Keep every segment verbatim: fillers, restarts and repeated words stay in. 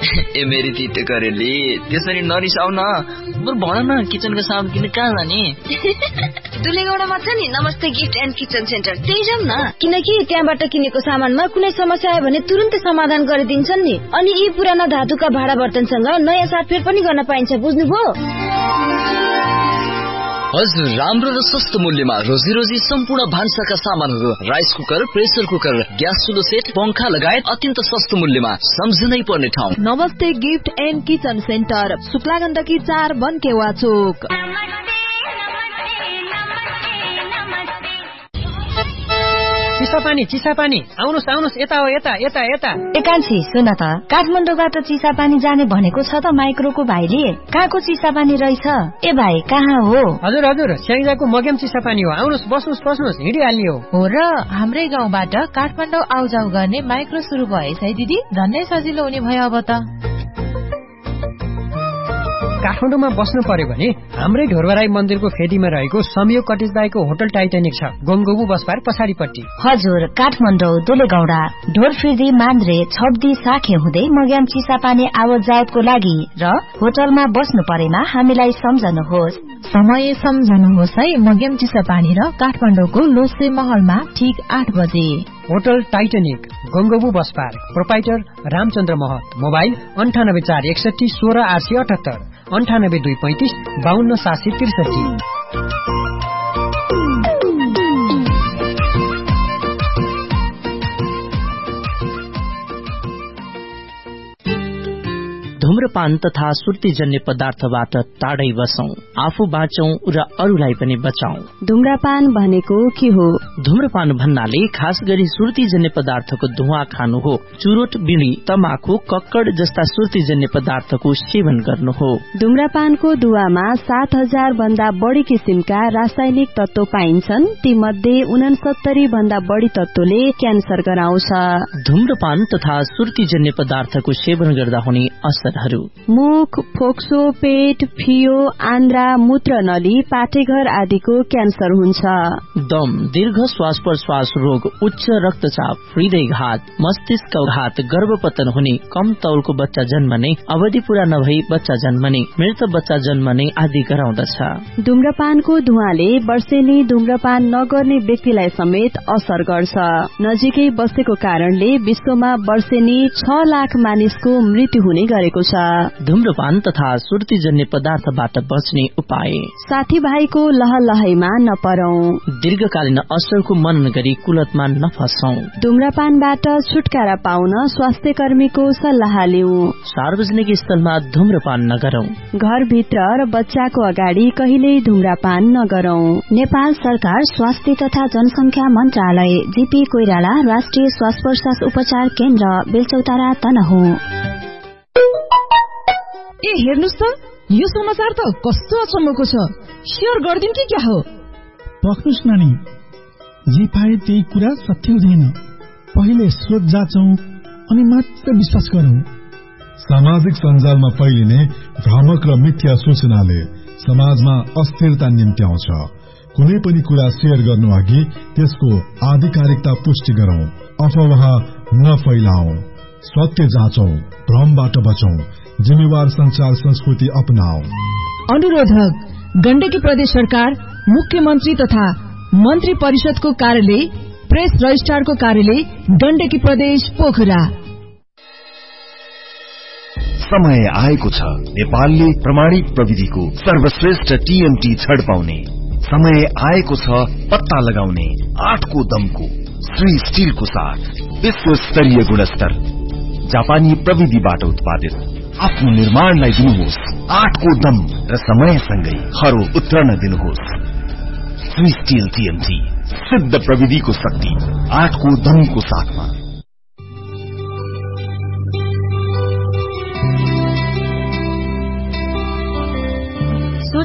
ए मेरी तिते करेली त्यसरी नरिसाउ न। बरु भन न किचनको सामान किन कहाँ जाने? दुलेगौडामा छ नि नमस्ते गिफ्ट एन्ड किचन सेन्टर, त्यही जाउँ न। किनकि त्यहाँबाट किनेको सामानमा कुनै समस्या आयो भने तुरुन्तै समाधान गरिदिन्छन् नि। अनि यी पुराना धातुका भाडा बर्तनसँग नयाँ साटफेर पनि गर्न पाइन्छ, बुझ्नुभयो? हजुर, राम्रो र सस्तो मूल्यमा रोजी रोजी सम्पूर्ण भान्साका सामानहरू, rice cooker, pressure cooker, gas चुलो set, पंखा लगायत अत्यन्त सस्तो मूल्यमा सम्झनै पर्ने ठाउँ नमस्ते gift and kitchen centre, Shukla Gandaki चार बनकेवा चोक। चिसापानी चिसापानी आउनुस् आउनुस्, यता हो यता यता यता। एकान्छी सुन त, काठमाडौँबाट चिसापानी जाने भनेको छ त माइक्रोको भाइले। कहाँको चिसापानी रहेछ? ए भाइ कहाँ हो? हजुर हजुर, स्याङ्जाको मगेम चिसापानी हो। आउनुस् बस्नुस् बस्नुस्, हिँडिहाल्ने हो। हो र, हाम्रै गाउँबाट काठमाडौँ आउजाउ गर्ने माइक्रो सुरु भएछ है दिदी, झन्नै सजिलो हुने भयो अब त। काठमाडौँमा बस्नु पर्यो भने हाम्रै ढोरबराई मन्दिरको फेदीमा रहेको संयोग कटेज बाईको होटल टाइटानिक छ, गोमगोबु बस पार पछाडिपट्टि। हजुर, काठमाडौँ दुलेगौडा ढोरफिर्दी मान्द्रे छब्दी साखे हुँदै मग्याम चिसापानी आवत जावतको लागि र होटलमा बस्नु परेमा हामीलाई सम्झनुहोस्। समय सम्झनुहोस् है, मग्याम चिसापानी र काठमाडौँको लोसे महलमा ठीक आठ बजे। Hotel Titanic, गंगोबु bus park, proprietor Ramchandra महत। मोबाइल अन्ठानब्बे चार एकसठी सोह्र आठ सय अठहत्तर, अन्ठानब्बे दुई पैंतिस बाहन्न सात सय त्रिसठी। धूम्रपान तथा सुर्तीजन्य पदार्थबाट टाढै बसौं, आफू बाँचौं र अरूलाई पनि बचाउँ। धूम्रपान भनेको के हो? धूम्रपान भन्नाले खास गरी सुर्तीजन्य पदार्थको धुवाँ खानु हो। चुरोट, बिडी, तमाखु, कक्कड जस्ता सुर्तीजन्य पदार्थको सेवन गर्नु हो। धूम्रपानको धुवामा सात हजार भन्दा बढ़ी किसिमका रासायनिक तत्व पाइन्छन्। ती मध्ये उनसत्तरी भन्दा बढ़ी तत्वले क्यान्सर गराउँछ। धूम्रपान तथा सुर्तीजन्य पदार्थको सेवन गर्दा हुने असर मुख, फोक्सो, पेट, फियो, आन्द्रा, मूत्र नली, पाटेघर आदिको क्यान्सर हुन्छ। दम, दीर्घ श्वास प्रश्वास रोग, उच्च रक्तचाप, हृदयघात, मस्तिष्कघात, गर्भपतन हुने, कम तौलको बच्चा जन्मने, अवधि पूरा नभई बच्चा जन्मने, मृत बच्चा जन्मने आदि गराउँदछ। धूम्रपानको धुवाले वर्षेनी धूम्रपान नगर्ने व्यक्तिलाई समेत असर गर्छ। नजिकै बसेको कारणले विश्वमा वर्षेनी छ लाख मानिसको मृत्यु हुने गरेको छ। धूम्रपान तथा सुर्तीजन्य पदार्थबाट बच्ने उपाय। साथीभाइको लहलहैमा नपरौं। दीर्घकालीन असरको मनन गरी कुलतमा नफसौं। धूम्रपानबाट छुटकारा पाउन स्वास्थ्य कर्मीको सल्लाह लिऊ। सार्वजनिक स्थलमा धूम्रपान नगरौं। घरभित्र र बच्चाको अगाडि कहिल्यै धूम्रपान नगरौं। नेपाल सरकार स्वास्थ्य तथा जनसंख्या मन्त्रालय, जीपी कोइराला राष्ट्रिय श्वास प्रश्वास उपचार केन्द्र, बेलचौतारा तनहुँ। ए हेर्नुस् त, यो समाचार त कस्तो अचम्मको छ। शेयर गर्दिन कि क्या हो? पक्नुस् नानी, जे पाए त्यही कुरा सत्य हुँदैन। पहिले स्रोत जाँचौं अनि मात्र विश्वास गरौं। सामाजिक सञ्जालमा फैलिने भ्रामक र मिथ्या सूचनाले समाजमा अस्थिरता निम्त्याउँछ। कुनै पनि कुरा शेयर गर्नु अघि त्यसको आधिकारिकता पुष्टि गरौं। अफवाह नफैलाऊ, सत्य जाँचौं, भ्रमबाट बचौं, जिम्मेवार संचार संस्कृति अपनाऊ। अनुरोधक गण्डकी प्रदेश सरकार, मुख्यमन्त्री तथा मन्त्री परिषदको कार्यालय, प्रेस रजिस्ट्रारको कार्यालय, गण्डकी प्रदेश पोखरा। समय आएको छ नेपालले प्रमाणित प्रविधिको सर्वश्रेष्ठ टीएमटी छड पाउने। समय आएको छ पत्ता लगाउने आठको दमको श्री स्टीलको साथ विश्व स्तरीय गुणस्तर जापानी प्रविधिबाट उत्पादित आफ्नो निर्माणलाई दिनुहोस् आठको दम र समयसँगै खरो उत्रन दिनुहोस्। श्री स्टील टीएमटी, सिद्ध प्रविधिको शक्ति आठको दमको साथमा।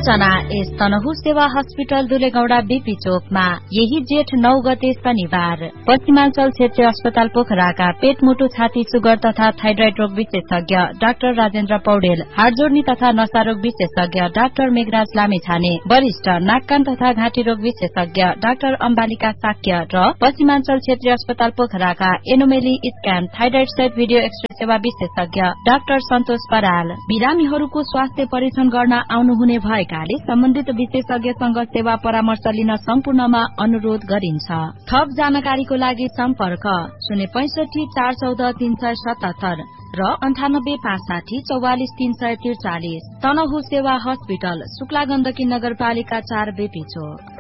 सूचना यस तनहु सेवा हस्पिटल दुलेगौड़ा बीपी चोकमा यही जेठ नौ गते शनिबार पश्चिमाञ्चल क्षेत्रीय अस्पताल पोखराका पेट मुटु छाती सुगर तथा थाइरोइड रोग विशेषज्ञ डाक्टर राजेन्द्र पौडेल, हाडजोड्नी तथा नशा रोग विशेषज्ञ डाक्टर मेघराज लामिछाने, वरिष्ठ नाक कान तथा घाँटी रोग विशेषज्ञ डाक्टर अम्बालिका साक्य र पश्चिमाञ्चल क्षेत्रीय अस्पताल पोखराका एनोमेली स्क्यान थाइरोइड सहित भिडियो एक्सरे सेवा विशेषज्ञ डाक्टर सन्तोष बराल बिरामीहरूको स्वास्थ्य परीक्षण गर्न आउनुहुने भएकाले सम्बन्धित विशेषज्ञसँग सेवा परामर्श लिन सम्पूर्णमा अनुरोध गरिन्छ। थप जानकारीको लागि सम्पर्क शून्य पैंसठी चार चौध तीन सय सतहत्तर र अन्ठानब्बे पाँच साठी चौवालिस तीन सय त्रिचालिस। तनहु सेवा हस्पिटल, शुक्ला गण्डकी नगरपालिका चार बेपी चोक।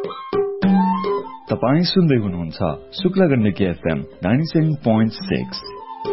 तपाई सुन्दै हुनुहुन्छ Shukla Gandaki FM ninety seven point six.